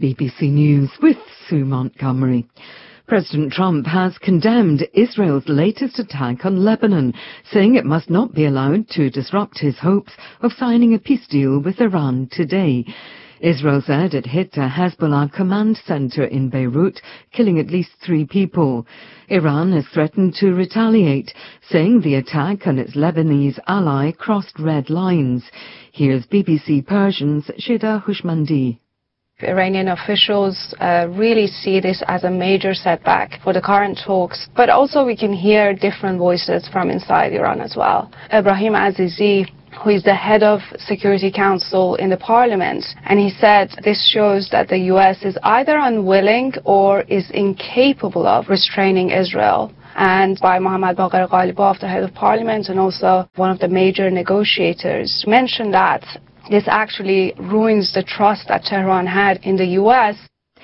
BBC News with Sue Montgomery. President Trump has condemned Israel's latest attack on Lebanon, saying it must not be allowed to disrupt his hopes of signing a peace deal with Iran today. Israel said it hit a Hezbollah command center in Beirut, killing at least 3 people. Iran has threatened to retaliate, saying the attack on its Lebanese ally crossed red lines. Here's BBC Persian's Shida Houshmandi. Iranian officials really see this as a major setback for the current talks, but also we can hear different voices from inside Iran as well. Ebrahim Azizi, who is the head of Security Council in the parliament, and he said this shows that the US is either unwilling or is incapable of restraining Israel. And by Mohammad Bagher Ghalibaf, the head of parliament and also one of the major negotiators, mentioned that this actually ruins the trust that Tehran had in the US.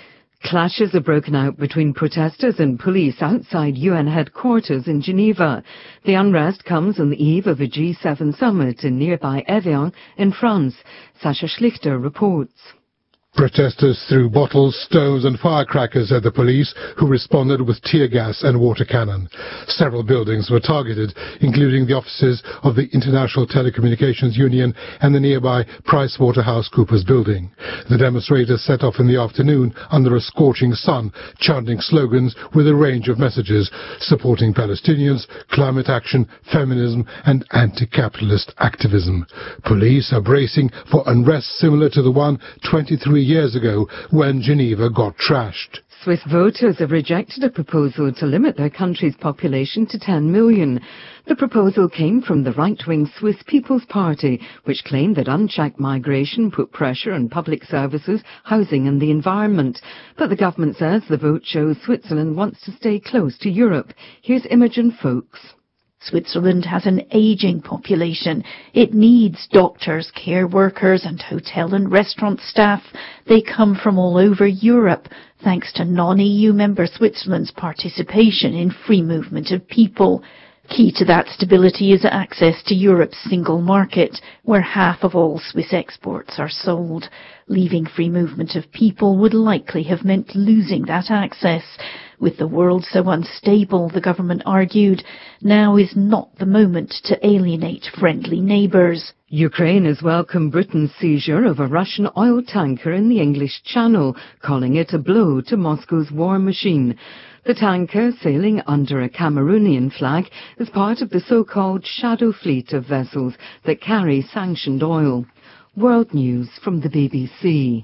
Clashes have broken out between protesters and police outside UN headquarters in Geneva. The unrest comes on the eve of a G7 summit in nearby Evian in France. Sasha Schlichter reports. Protesters threw bottles, stones and firecrackers at the police, who responded with tear gas and water cannon. Several buildings were targeted, including the offices of the International Telecommunications Union and the nearby PricewaterhouseCoopers building. The demonstrators set off in the afternoon under a scorching sun, chanting slogans with a range of messages supporting Palestinians, climate action, feminism and anti-capitalist activism. Police are bracing for unrest similar to the one 23 years ago when Geneva got trashed. Swiss voters have rejected a proposal to limit their country's population to 10 million. The proposal came from the right-wing Swiss People's Party, which claimed that unchecked migration put pressure on public services, housing and the environment. But the government says the vote shows Switzerland wants to stay close to Europe. Here's Imogen Folks. Switzerland has an ageing population. It needs doctors, care workers and hotel and restaurant staff. They come from all over Europe, thanks to non-EU member Switzerland's participation in free movement of people. Key to that stability is access to Europe's single market, where half of all Swiss exports are sold. Leaving free movement of people would likely have meant losing that access. With the world so unstable, the government argued, now is not the moment to alienate friendly neighbours. Ukraine has welcomed Britain's seizure of a Russian oil tanker in the English Channel, calling it a blow to Moscow's war machine. The tanker, sailing under a Cameroonian flag, is part of the so-called shadow fleet of vessels that carry sanctioned oil. World News from the BBC.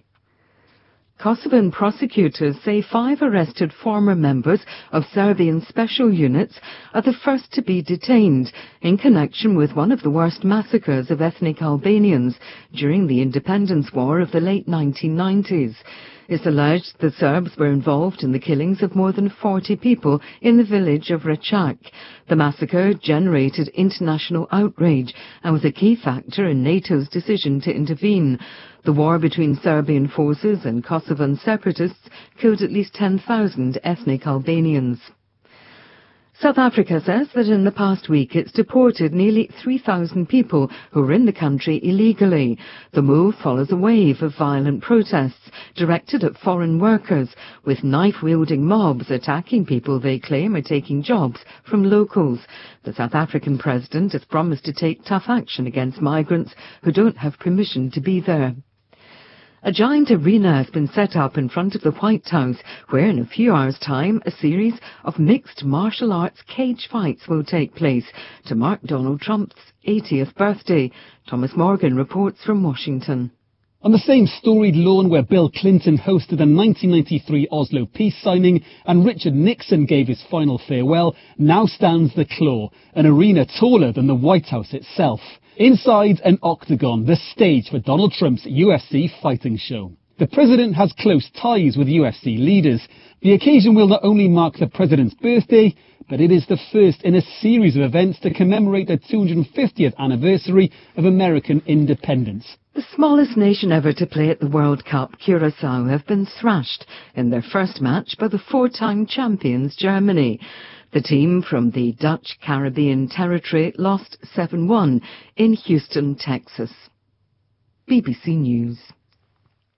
Kosovan prosecutors say 5 arrested former members of Serbian special units are the first to be detained in connection with one of the worst massacres of ethnic Albanians during the independence war of the late 1990s. It's alleged the Serbs were involved in the killings of more than 40 people in the village of Račak. The massacre generated international outrage and was a key factor in NATO's decision to intervene. The war between Serbian forces and Kosovan separatists killed at least 10,000 ethnic Albanians. South Africa says that in the past week it's deported nearly 3,000 people who were in the country illegally. The move follows a wave of violent protests directed at foreign workers, with knife-wielding mobs attacking people they claim are taking jobs from locals. The South African president has promised to take tough action against migrants who don't have permission to be there. A giant arena has been set up in front of the White House, where in a few hours' time a series of mixed martial arts cage fights will take place to mark Donald Trump's 80th birthday. Thomas Morgan reports from Washington. On the same storied lawn where Bill Clinton hosted a 1993 Oslo peace signing and Richard Nixon gave his final farewell, now stands the Claw, an arena taller than the White House itself. Inside an octagon, the stage for Donald Trump's UFC fighting show. The president has close ties with UFC leaders. The occasion will not only mark the president's birthday, but it is the first in a series of events to commemorate the 250th anniversary of American independence. The smallest nation ever to play at the World Cup, Curaçao, have been thrashed in their first match by the 4-time champions Germany. The team from the Dutch Caribbean territory lost 7-1 in Houston, Texas. BBC News.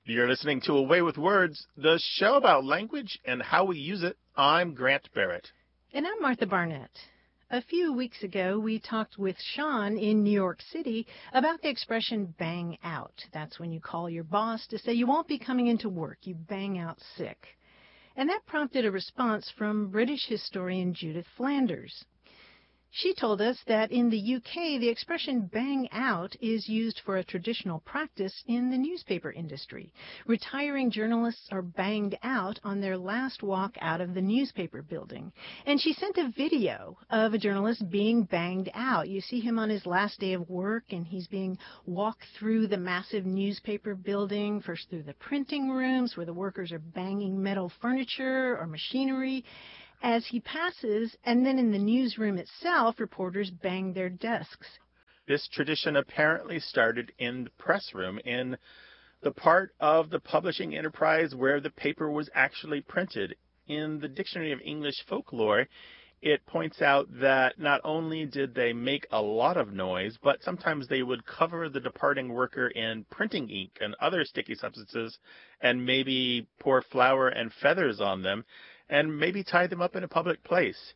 You're listening to Away with Words, the show about language and how we use it. I'm Grant Barrett. And I'm Martha Barnett. A few weeks ago, we talked with Sean in New York City about the expression bang out. That's when you call your boss to say you won't be coming into work. You bang out sick. And that prompted a response from British historian Judith Flanders. She told us that in the UK, the expression bang out is used for a traditional practice in the newspaper industry. Retiring journalists are banged out on their last walk out of the newspaper building. And she sent a video of a journalist being banged out. You see him on his last day of work, and he's being walked through the massive newspaper building, first through the printing rooms where the workers are banging metal furniture or machinery as he passes, and then in the newsroom itself, reporters bang their desks. This tradition apparently started in the press room, in the part of the publishing enterprise where the paper was actually printed. In the Dictionary of English Folklore, it points out that not only did they make a lot of noise, but sometimes they would cover the departing worker in printing ink and other sticky substances and maybe pour flour and feathers on them and maybe tie them up in a public place.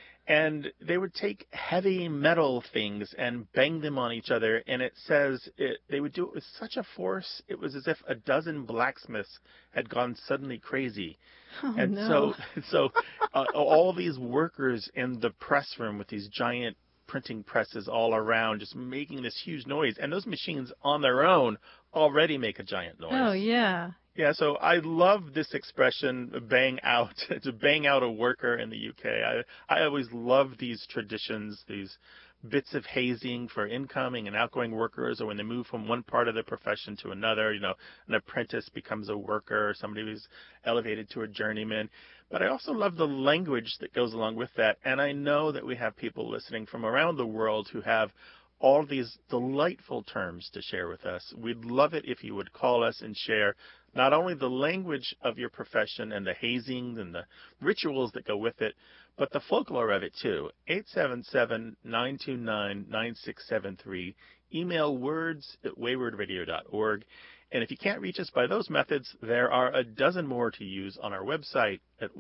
And they would take heavy metal things and bang them on each other, and it says they would do it with such a force, it was as if a dozen blacksmiths had gone suddenly crazy. Oh, and no. so all these workers in the press room with these giant printing presses all around just making this huge noise, and those machines on their own already make a giant noise. Oh, yeah. Yeah, so I love this expression, bang out, to bang out a worker in the UK. I always love these traditions, these bits of hazing for incoming and outgoing workers, or when they move from one part of the profession to another. You know, an apprentice becomes a worker, or somebody who's elevated to a journeyman. But I also love the language that goes along with that, and I know that we have people listening from around the world who have all these delightful terms to share with us. We'd love it if you would call us and share not only the language of your profession and the hazing and the rituals that go with it, but the folklore of it too. 877-929-9673. Email words@waywordradio.org. And if you can't reach us by those methods, there are a dozen more to use on our website at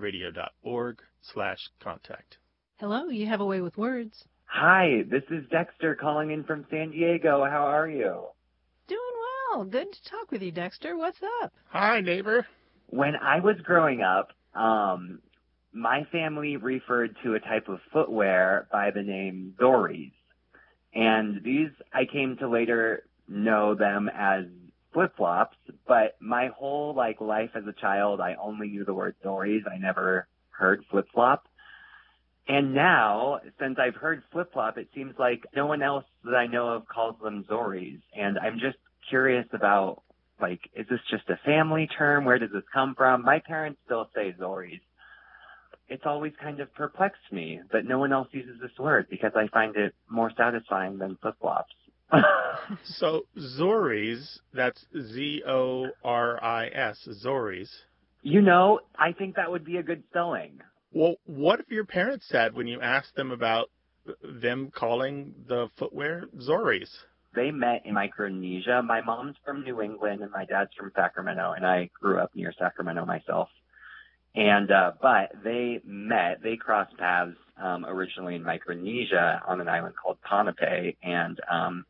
waywordradio.org/contact. Hello, you have a way with words. Hi, this is Dexter calling in from San Diego. How are you? Doing well. Good to talk with you, Dexter. What's up? Hi, neighbor. When I was growing up, my family referred to a type of footwear by the name Zoris. And these, I came to later know them as flip-flops, but my whole life as a child, I only knew the word Zoris. I never heard flip-flop. And now, since I've heard flip-flop, it seems like no one else that I know of calls them Zoris. And I'm just curious about, is this just a family term? Where does this come from? My parents still say Zoris. It's always kind of perplexed me that no one else uses this word because I find it more satisfying than flip-flops. So Zoris, that's Z-O-R-I-S, Zoris. You know, I think that would be a good spelling. Well, what have your parents said when you asked them about them calling the footwear Zoris? They met in Micronesia. My mom's from New England and my dad's from Sacramento, and I grew up near Sacramento myself. And but they crossed paths originally in Micronesia on an island called Ponape, and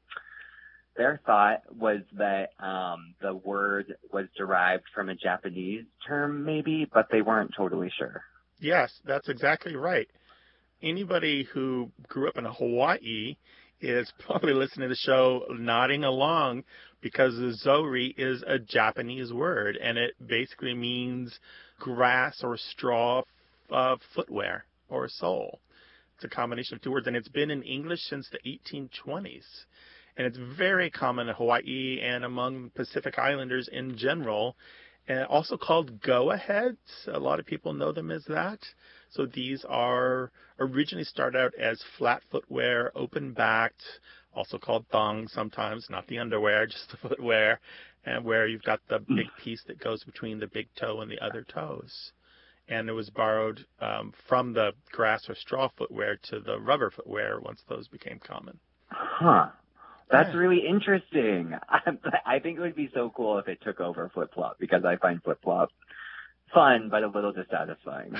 their thought was that the word was derived from a Japanese term maybe, but they weren't totally sure. Yes, that's exactly right. Anybody who grew up in Hawaii is probably listening to the show nodding along because Zori is a Japanese word, and it basically means grass or straw footwear or sole. It's a combination of two words, and it's been in English since the 1820s. And it's very common in Hawaii and among Pacific Islanders in general. And also called go-aheads. A lot of people know them as that. So these are originally started out as flat footwear, open-backed, also called thongs sometimes, not the underwear, just the footwear, and where you've got the big piece that goes between the big toe and the other toes. And it was borrowed from the grass or straw footwear to the rubber footwear once those became common. Huh. That's really interesting. I think it would be so cool if it took over flip-flop, because I find flip-flop fun but a little dissatisfying.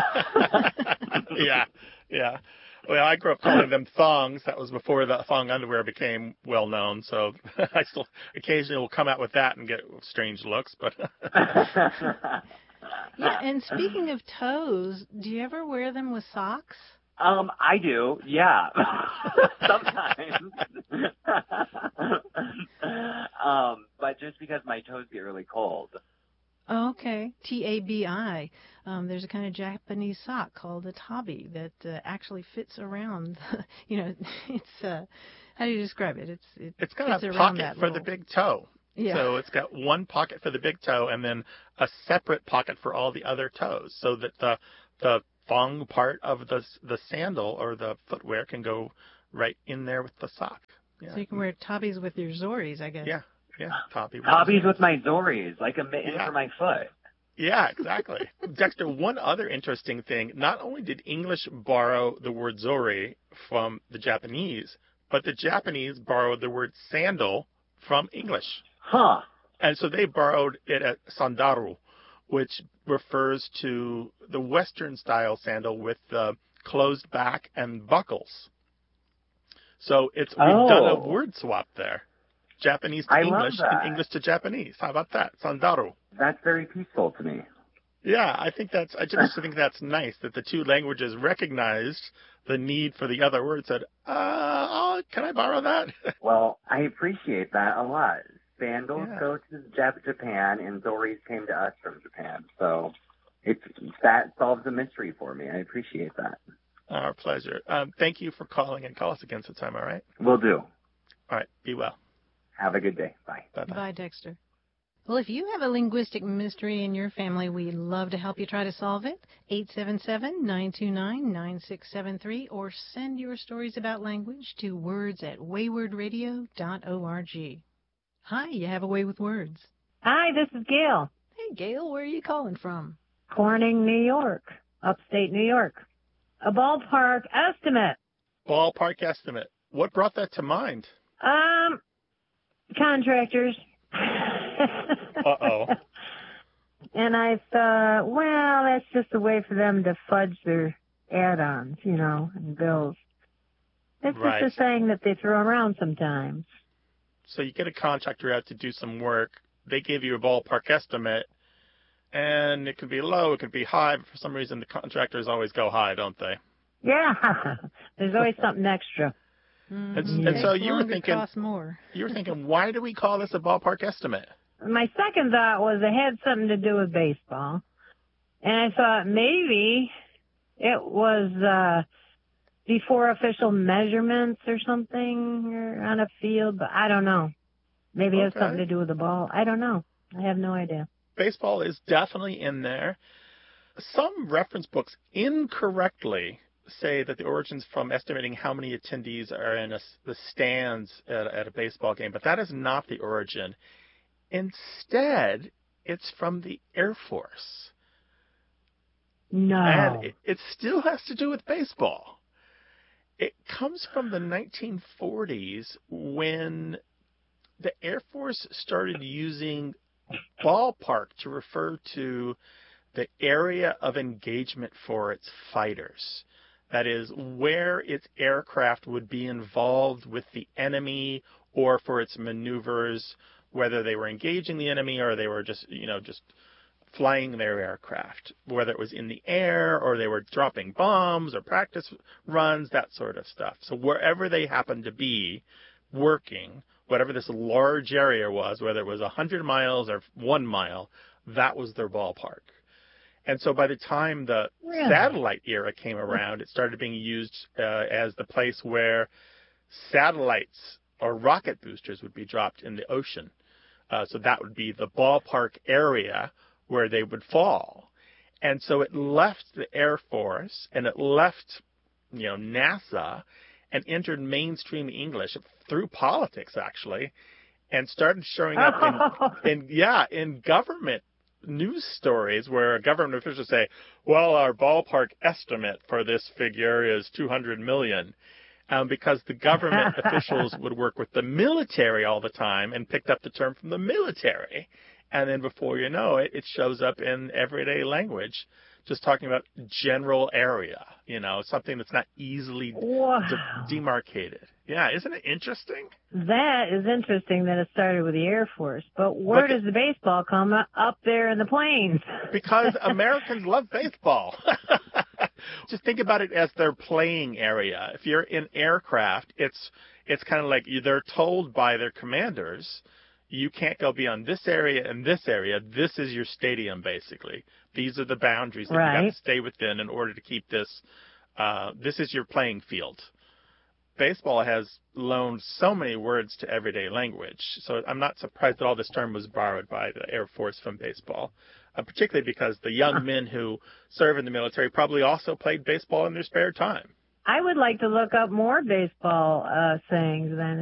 Yeah. Well, I grew up calling them thongs. That was before the thong underwear became well known. So I still occasionally will come out with that and get strange looks. But yeah. And speaking of toes, do you ever wear them with socks? I do. Yeah. Sometimes. But just because my toes get really cold. Oh, okay. Tabi. There's a kind of Japanese sock called a tabi that actually fits around. It's how do you describe it? It's got a pocket for the big toe. Yeah. So it's got one pocket for the big toe and then a separate pocket for all the other toes, so that the thong part of the sandal or the footwear can go right in there with the sock. Yeah. So you can wear tabis with your zoris, I guess. Yeah. Tabis with my zoris, like a mitten for my foot. Yeah, exactly. Dexter, one other interesting thing, not only did English borrow the word zori from the Japanese, but the Japanese borrowed the word sandal from English. Huh. And so they borrowed it at sandaru, which refers to the Western style sandal with the closed back and buckles. So we've done a word swap there. Japanese to English and English to Japanese. How about that? Sandaru. That's very peaceful to me. Yeah, I just think that's nice that the two languages recognized the need for the other word, said, can I borrow that? Well, I appreciate that a lot. Sandals go to Japan, and zoris came to us from Japan. So that solves the mystery for me. I appreciate that. Our pleasure. Thank you for calling, and call us again sometime, all right? Will do. All right, be well. Have a good day. Bye. Bye-bye. Bye, Dexter. Well, if you have a linguistic mystery in your family, we'd love to help you try to solve it. 877-929-9673, or send your stories about language to words@waywardradio.org. Hi, you have a way with words. Hi, this is Gail. Hey, Gail, where are you calling from? Corning, New York, upstate New York. A ballpark estimate. Ballpark estimate. What brought that to mind? Contractors. Uh-oh. And I thought, well, that's just a way for them to fudge their add-ons, and bills. It's just a saying that they throw around sometimes. So you get a contractor out to do some work. They give you a ballpark estimate, and it could be low, it could be high, but for some reason the contractors always go high, don't they? Yeah. There's always something extra. Mm-hmm. And so you were thinking, why do we call this a ballpark estimate? My second thought was it had something to do with baseball. And I thought maybe it was before official measurements or something on a field, but I don't know. Maybe it has something to do with the ball. I don't know. I have no idea. Baseball is definitely in there. Some reference books incorrectly say that the origin's from estimating how many attendees are in the stands at a baseball game, but that is not the origin. Instead, it's from the Air Force. No. And it still has to do with baseball. It comes from the 1940s when the Air Force started using ballpark to refer to the area of engagement for its fighters. That is, where its aircraft would be involved with the enemy or for its maneuvers, whether they were engaging the enemy or they were just flying their aircraft, whether it was in the air or they were dropping bombs or practice runs, that sort of stuff. So wherever they happened to be working, whatever this large area was, whether it was 100 miles or 1 mile, that was their ballpark. And so by the time the satellite era came around, it started being used as the place where satellites or rocket boosters would be dropped in the ocean. So that would be the ballpark area where they would fall. And so it left the Air Force and it left, NASA and entered mainstream English through politics, actually, and started showing up in government news stories where government officials say, well, our ballpark estimate for this figure is 200 million. because the government officials would work with the military all the time and picked up the term from the military. And then before you know it, it shows up in everyday language, just talking about general area, something that's not easily demarcated. Yeah, isn't it interesting? That is interesting that it started with the Air Force. But where does the baseball come up there in the plains? Because Americans love baseball. Just think about it as their playing area. If you're in aircraft, it's kind of like they're told by their commanders, you can't go beyond this area and this area. This is your stadium, basically. These are the boundaries that you got to stay within in order to keep this. This is your playing field. Baseball has loaned so many words to everyday language. So I'm not surprised that all this term was borrowed by the Air Force from baseball, particularly because the young men who serve in the military probably also played baseball in their spare time. I would like to look up more baseball sayings then.